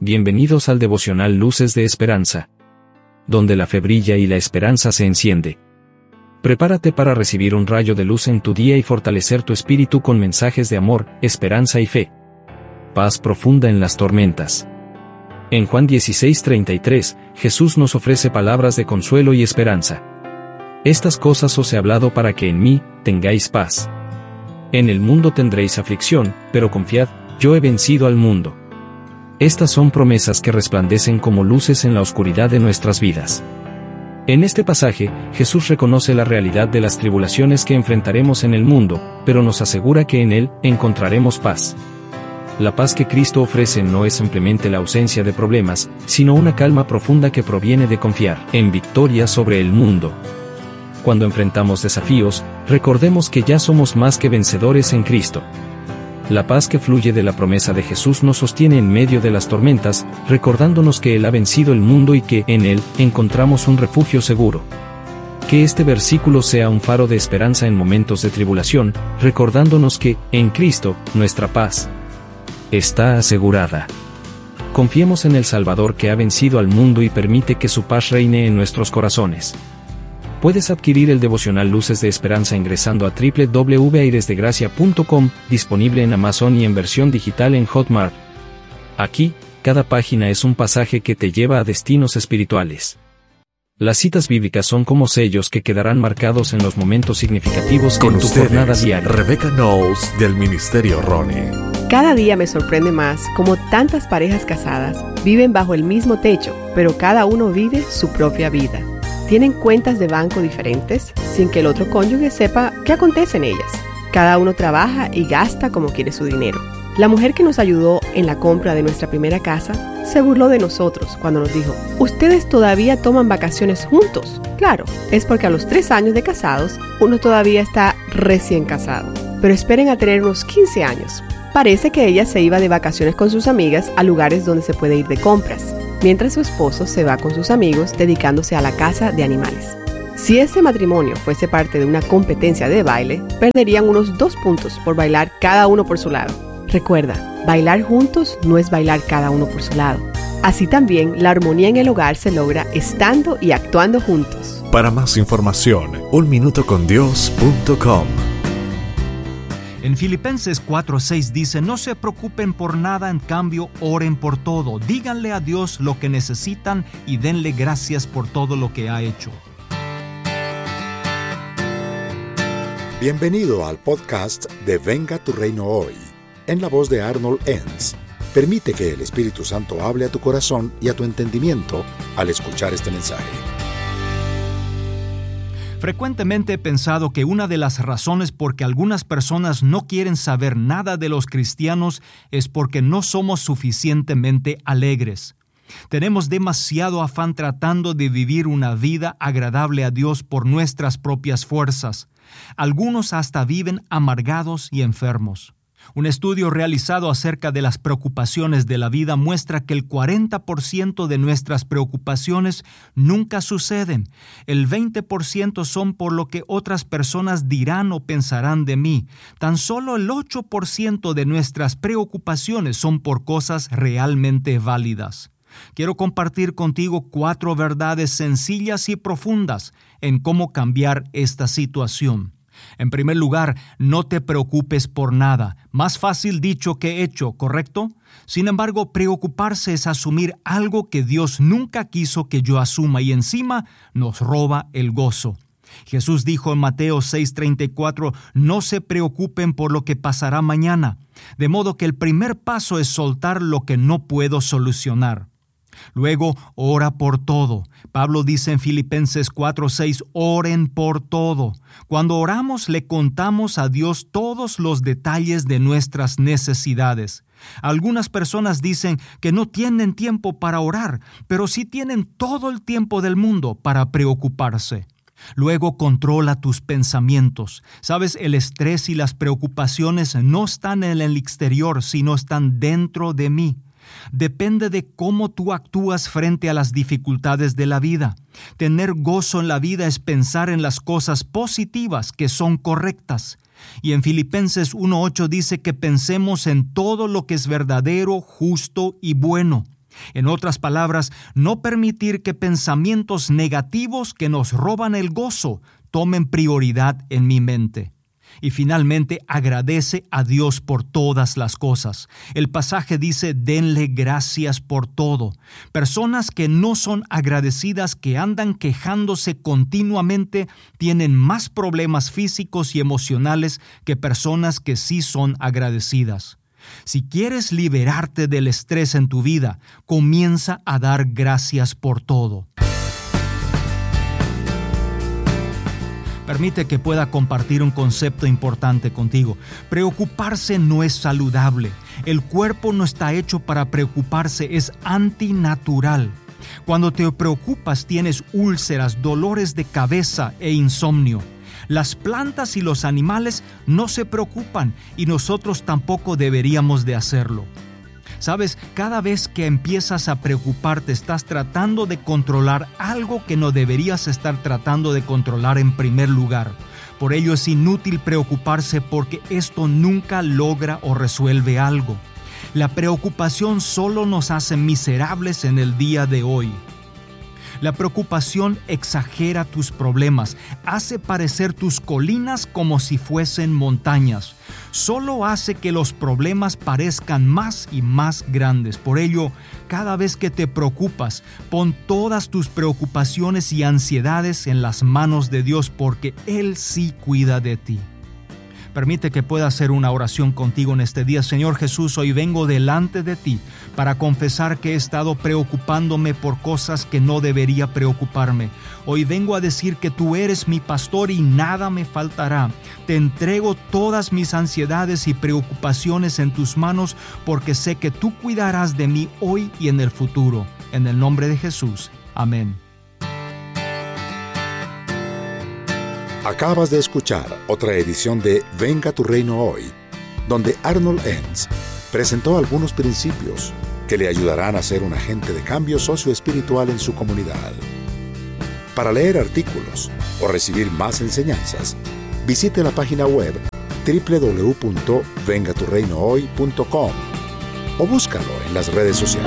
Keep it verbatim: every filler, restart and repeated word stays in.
Bienvenidos al devocional Luces de Esperanza, donde la fe brilla y la esperanza se enciende. Prepárate para recibir un rayo de luz en tu día y fortalecer tu espíritu con mensajes de amor, esperanza y fe. Paz profunda en las tormentas. En Juan dieciséis treinta y tres, Jesús nos ofrece palabras de consuelo y esperanza. Estas cosas os he hablado para que en mí tengáis paz. En el mundo tendréis aflicción, pero confiad, yo he vencido al mundo. Estas son promesas que resplandecen como luces en la oscuridad de nuestras vidas. En este pasaje, Jesús reconoce la realidad de las tribulaciones que enfrentaremos en el mundo, pero nos asegura que en Él encontraremos paz. La paz que Cristo ofrece no es simplemente la ausencia de problemas, sino una calma profunda que proviene de confiar en victoria sobre el mundo. Cuando enfrentamos desafíos, recordemos que ya somos más que vencedores en Cristo. La paz que fluye de la promesa de Jesús nos sostiene en medio de las tormentas, recordándonos que Él ha vencido el mundo y que, en Él, encontramos un refugio seguro. Que este versículo sea un faro de esperanza en momentos de tribulación, recordándonos que, en Cristo, nuestra paz está asegurada. Confiemos en el Salvador que ha vencido al mundo y permite que su paz reine en nuestros corazones. Puedes adquirir el devocional Luces de Esperanza ingresando a doble u doble u doble u punto aires de gracia punto com, disponible en Amazon y en versión digital en Hotmart. Aquí, cada página es un pasaje que te lleva a destinos espirituales. Las citas bíblicas son como sellos que quedarán marcados en los momentos significativos Con en tu ustedes, jornada diaria. Rebecca Knowles del Ministerio Ronnie. Cada día me sorprende más cómo tantas parejas casadas viven bajo el mismo techo, pero cada uno vive su propia vida. Tienen cuentas de banco diferentes, sin que el otro cónyuge sepa qué acontece en ellas. Cada uno trabaja y gasta como quiere su dinero. La mujer que nos ayudó en la compra de nuestra primera casa se burló de nosotros cuando nos dijo: «¿Ustedes todavía toman vacaciones juntos?» Claro, es porque a los tres años de casados, uno todavía está recién casado. Pero esperen a tener unos quince años. Parece que ella se iba de vacaciones con sus amigas a lugares donde se puede ir de compras, mientras su esposo se va con sus amigos dedicándose a la caza de animales. Si ese matrimonio fuese parte de una competencia de baile, perderían unos dos puntos por bailar cada uno por su lado. Recuerda, bailar juntos no es bailar cada uno por su lado. Así también, la armonía en el hogar se logra estando y actuando juntos. Para más información, un minuto con dios punto com. En Filipenses cuatro seis dice: no se preocupen por nada, en cambio oren por todo. Díganle a Dios lo que necesitan y denle gracias por todo lo que ha hecho. Bienvenido al podcast de Venga tu Reino Hoy, en la voz de Arnold Enns. Permite que el Espíritu Santo hable a tu corazón y a tu entendimiento al escuchar este mensaje. Frecuentemente he pensado que una de las razones por que algunas personas no quieren saber nada de los cristianos es porque no somos suficientemente alegres. Tenemos demasiado afán tratando de vivir una vida agradable a Dios por nuestras propias fuerzas. Algunos hasta viven amargados y enfermos. Un estudio realizado acerca de las preocupaciones de la vida muestra que el cuarenta por ciento de nuestras preocupaciones nunca suceden. El veinte por ciento son por lo que otras personas dirán o pensarán de mí. Tan solo el ocho por ciento de nuestras preocupaciones son por cosas realmente válidas. Quiero compartir contigo cuatro verdades sencillas y profundas en cómo cambiar esta situación. En primer lugar, no te preocupes por nada. Más fácil dicho que hecho, ¿correcto? Sin embargo, preocuparse es asumir algo que Dios nunca quiso que yo asuma y encima nos roba el gozo. Jesús dijo en Mateo seis treinta y cuatro, no se preocupen por lo que pasará mañana. De modo que el primer paso es soltar lo que no puedo solucionar. Luego, ora por todo. Pablo dice en Filipenses cuatro seis, oren por todo. Cuando oramos, le contamos a Dios todos los detalles de nuestras necesidades. Algunas personas dicen que no tienen tiempo para orar, pero sí tienen todo el tiempo del mundo para preocuparse. Luego controla tus pensamientos. Sabes, el estrés y las preocupaciones no están en el exterior, sino están dentro de mí. Depende de cómo tú actúas frente a las dificultades de la vida. Tener gozo en la vida es pensar en las cosas positivas que son correctas. Y en Filipenses uno ocho dice que pensemos en todo lo que es verdadero, justo y bueno. En otras palabras, no permitir que pensamientos negativos que nos roban el gozo tomen prioridad en mi mente. Y finalmente, agradece a Dios por todas las cosas. El pasaje dice, denle gracias por todo. Personas que no son agradecidas, que andan quejándose continuamente, tienen más problemas físicos y emocionales que personas que sí son agradecidas. Si quieres liberarte del estrés en tu vida, comienza a dar gracias por todo. Permite que pueda compartir un concepto importante contigo. Preocuparse no es saludable. El cuerpo no está hecho para preocuparse, es antinatural. Cuando te preocupas tienes úlceras, dolores de cabeza e insomnio. Las plantas y los animales no se preocupan y nosotros tampoco deberíamos de hacerlo. Sabes, cada vez que empiezas a preocuparte, estás tratando de controlar algo que no deberías estar tratando de controlar en primer lugar. Por ello es inútil preocuparse porque esto nunca logra o resuelve algo. La preocupación solo nos hace miserables en el día de hoy. La preocupación exagera tus problemas, hace parecer tus colinas como si fuesen montañas. Solo hace que los problemas parezcan más y más grandes. Por ello, cada vez que te preocupas, pon todas tus preocupaciones y ansiedades en las manos de Dios, porque Él sí cuida de ti. Permite que pueda hacer una oración contigo en este día. Señor Jesús, hoy vengo delante de ti para confesar que he estado preocupándome por cosas que no debería preocuparme. Hoy vengo a decir que tú eres mi pastor y nada me faltará. Te entrego todas mis ansiedades y preocupaciones en tus manos porque sé que tú cuidarás de mí hoy y en el futuro. En el nombre de Jesús. Amén. Acabas de escuchar otra edición de Venga tu Reino Hoy, donde Arnold Enns presentó algunos principios que le ayudarán a ser un agente de cambio socioespiritual en su comunidad. Para leer artículos o recibir más enseñanzas, visite la página web doble u doble u doble u punto venga tu reino hoy punto com o búscalo en las redes sociales.